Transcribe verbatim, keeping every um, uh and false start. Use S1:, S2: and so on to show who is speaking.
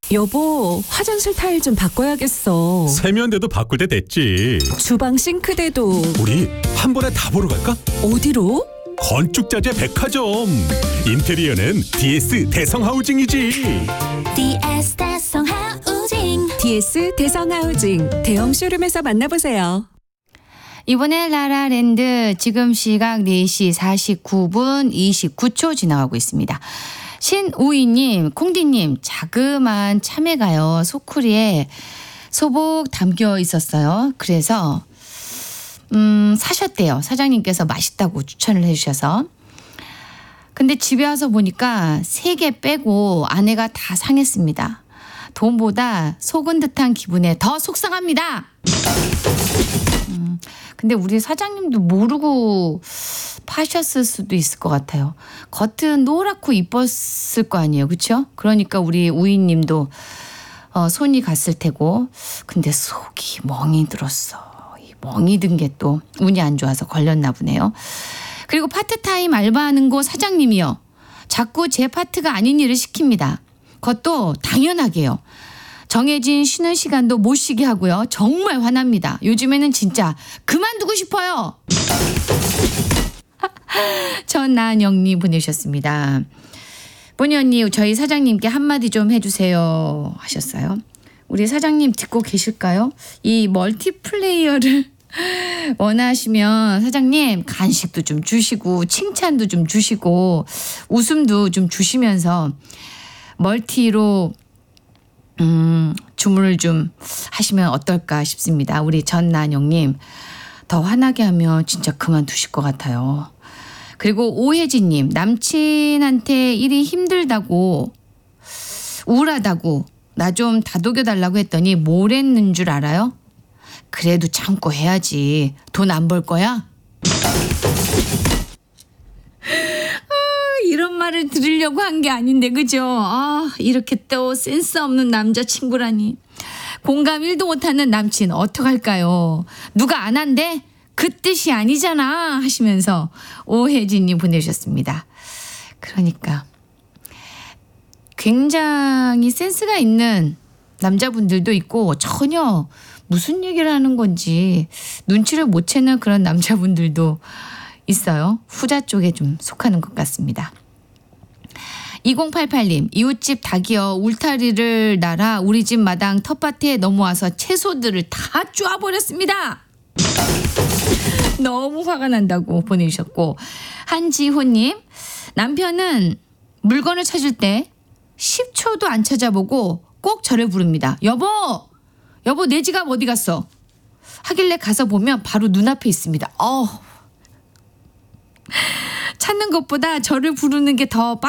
S1: 여보, 화장실 타일 좀 바꿔야겠어.
S2: 세면대도 바꿀 때 됐지.
S1: 주방 싱크대도.
S2: 우리 한 번에 다 보러 갈까?
S1: 어디로?
S2: 건축자재 백화점. 인테리어는 디에스 대성하우징이지.
S3: 디에스 대성하우징.
S1: 디에스 대성하우징 대형 쇼룸에서 만나보세요.
S4: 이번에 라라랜드 지금 시각 네 시 사십구 분 이십구 초 지나가고 있습니다. 신우희님, 콩디님, 자그마한 참외가요 소쿠리에 소복 담겨 있었어요. 그래서 음, 사셨대요. 사장님께서 맛있다고 추천을 해주셔서. 근데 집에 와서 보니까 세 개 빼고 안에가 다 상했습니다. 돈보다 속은 듯한 기분에 더 속상합니다. 음, 근데 우리 사장님도 모르고 파셨을 수도 있을 것 같아요. 겉은 노랗고 이뻤을 거 아니에요. 그렇죠? 그러니까 우리 우희님도 어, 손이 갔을 테고. 근데 속이 멍이 들었어. 이 멍이 든 게 또 운이 안 좋아서 걸렸나 보네요. 그리고 파트타임 알바하는 곳 사장님이요. 자꾸 제 파트가 아닌 일을 시킵니다. 그것도 당연하게요. 정해진 쉬는 시간도 못 쉬게 하고요. 정말 화납니다. 요즘에는 진짜 그만두고 싶어요. 전나영님 보내셨습니다. 본의 언니 저희 사장님께 한마디 좀 해주세요 하셨어요. 우리 사장님 듣고 계실까요? 이 멀티플레이어를 원하시면 사장님 간식도 좀 주시고 칭찬도 좀 주시고 웃음도 좀 주시면서 멀티로 음, 주문을 좀 하시면 어떨까 싶습니다. 우리 전난영님 더 화나게 하면 진짜 그만두실 것 같아요. 그리고 오혜진님, 남친한테 일이 힘들다고 우울하다고 나 좀 다독여달라고 했더니 뭘 했는 줄 알아요? 그래도 참고 해야지. 돈 안 벌 거야? 이런 말을 들으려고 한 게 아닌데 그죠? 아, 이렇게 또 센스 없는 남자친구라니. 공감 일도 못하는 남친 어떡할까요? 누가 안 한대? 그 뜻이 아니잖아 하시면서 오혜진님 보내주셨습니다. 그러니까 굉장히 센스가 있는 남자분들도 있고 전혀 무슨 얘기를 하는 건지 눈치를 못 채는 그런 남자분들도 있어요. 후자 쪽에 좀 속하는 것 같습니다. 이공팔팔님, 이웃집 닭이요 울타리를 날아 우리 집 마당 텃밭에 넘어와서 채소들을 다 쪼아버렸습니다. 너무 화가 난다고 보내주셨고, 한지호님, 남편은 물건을 찾을 때 십 초도 안 찾아보고 꼭 저를 부릅니다. 여보, 여보 내 지갑 어디 갔어? 하길래 가서 보면 바로 눈앞에 있습니다. 어, 찾는 것보다 저를 부르는 게 더